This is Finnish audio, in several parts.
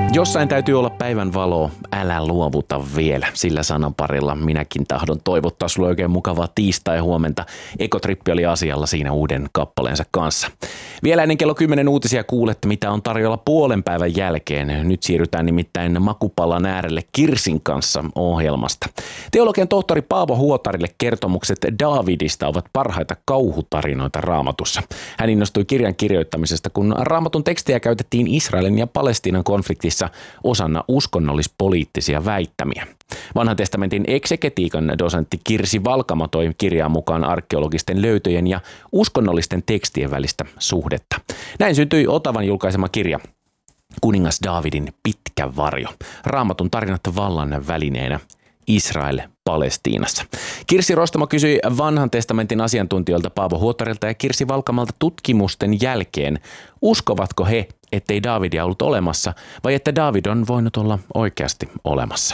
Jossain täytyy olla päivän valoa, älä luovuta vielä. Sillä sananparilla minäkin tahdon toivottaa sulle oikein mukavaa tiistai-huomenta. Ekotrippi oli asialla siinä uuden kappaleensa kanssa. Vielä ennen kello 10 uutisia kuulette, mitä on tarjolla puolen päivän jälkeen. Nyt siirrytään nimittäin makupalan äärelle Kirsin kanssa ohjelmasta. Teologian tohtori Paavo Huotarille kertomukset Daavidista ovat parhaita kauhutarinoita Raamatussa. Hän innostui kirjan kirjoittamisesta, kun Raamatun tekstejä käytettiin Israelin ja Palestiinan konfliktissa osana uskonnollispoliittisia väittämiä. Vanhan testamentin eksegetiikan dosentti Kirsi Valkama toi kirjaan mukaan arkeologisten löytöjen ja uskonnollisten tekstien välistä suhdetta. Näin syntyi Otavan julkaisema kirja Kuningas Daavidin pitkä varjo. Raamatun tarinat vallan välineenä Israel Palestiinassa. Kirsi Rostamo kysyi vanhan testamentin asiantuntijoilta Paavo Huotarilta ja Kirsi Valkamalta tutkimusten jälkeen, uskovatko he, ettei Daavidia ollut olemassa vai että Daavid on voinut olla oikeasti olemassa.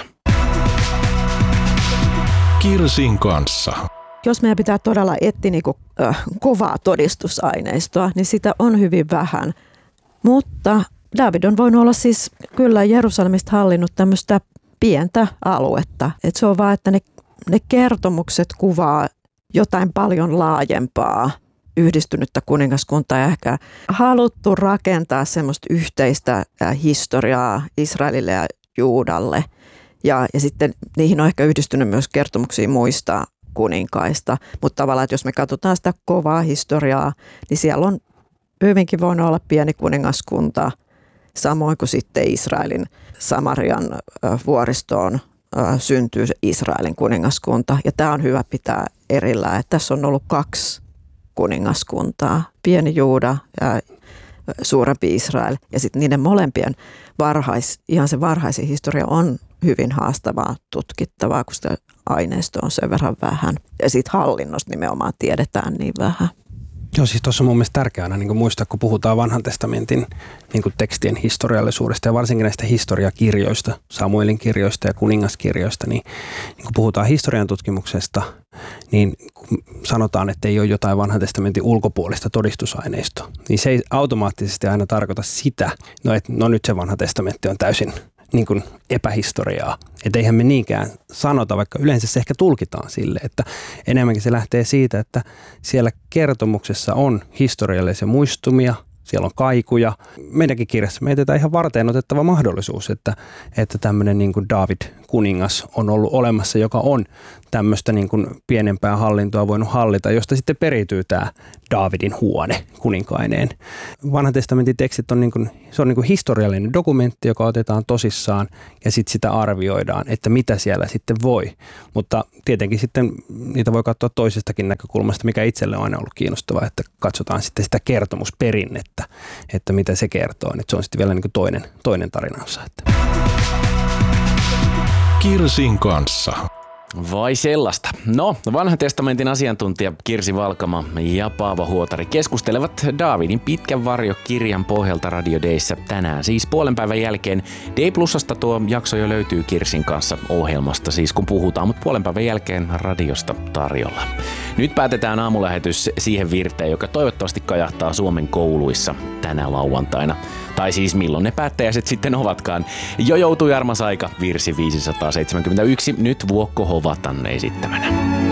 Kirsin kanssa. Jos meidän pitää todella etsiä kovaa todistusaineistoa, niin sitä on hyvin vähän. Mutta Daavid on voinut olla siis kyllä Jerusalemista hallinnut tämmöistä pientä aluetta. Et se on vaan, että ne kertomukset kuvaa jotain paljon laajempaa yhdistynyttä kuningaskuntaa ja ehkä haluttu rakentaa semmoista yhteistä historiaa Israelille ja Juudalle. Ja sitten niihin on ehkä yhdistynyt myös kertomuksia muista kuninkaista. Mutta tavallaan, että jos me katsotaan sitä kovaa historiaa, niin siellä on hyvinkin voinut olla pieni kuningaskunta, samoin kuin sitten Israelin Samarian vuoristoon syntyy Israelin kuningaskunta. Ja tämä on hyvä pitää erillään, että tässä on ollut 2 kuningaskuntaa, pieni Juuda ja suurempi Israel. Ja sitten niiden molempien ihan se varhaisin historia on hyvin haastavaa tutkittavaa, kun sitä aineistoa on sen verran vähän. Ja siitä hallinnosta nimenomaan tiedetään niin vähän. Joo, siis tuossa on mun mielestä tärkeää aina niin muistaa, kun puhutaan vanhan testamentin tekstien historiallisuudesta ja varsinkin näistä historiakirjoista, Samuelin kirjoista ja kuningaskirjoista, niin kun puhutaan historian tutkimuksesta, niin kun sanotaan, että ei ole jotain vanhan testamentin ulkopuolista todistusaineistoa, niin se ei automaattisesti aina tarkoita sitä, että nyt se vanha testamentti on täysin niin kuin epähistoriaa. Että eihän me niinkään sanota, vaikka yleensä se ehkä tulkitaan sille, että enemmänkin se lähtee siitä, että siellä kertomuksessa on historiallisia muistumia, siellä on kaikuja. Meidänkin kirjassa me jätetään ihan varteen otettava mahdollisuus, että tämmöinen niin kuin Daavid kuningas on ollut olemassa, joka on tämmöistä niin kuin pienempää hallintoa voinut hallita, josta sitten periytyy tämä Daavidin huone kuninkaineen. Vanhan testamentin tekstit on, se on historiallinen dokumentti, joka otetaan tosissaan ja sitten sitä arvioidaan, että mitä siellä sitten voi. Mutta tietenkin sitten niitä voi katsoa toisestakin näkökulmasta, mikä itselle on aina ollut kiinnostavaa, että katsotaan sitten sitä kertomusperinnettä, että mitä se kertoo. Että se on sitten vielä toinen tarinansa. Kirsin kanssa. Vai sellaista. No, vanhan testamentin asiantuntija Kirsi Valkama ja Paavo Huotari keskustelevat Daavidin pitkän varjo-kirjan pohjalta Radio Dayssä tänään. Siis puolen päivän jälkeen D+:sta tuo jakso jo löytyy Kirsin kanssa ohjelmasta, siis kun puhutaan, mutta puolen päivän jälkeen radiosta tarjolla. Nyt päätetään aamulähetys siihen virteen, joka toivottavasti kajahtaa Suomen kouluissa tänä lauantaina. Tai siis milloin ne päättäjäiset sitten ovatkaan. Jo joutui armas aika, virsi 571, nyt Vuokko Hovatan esittämänä.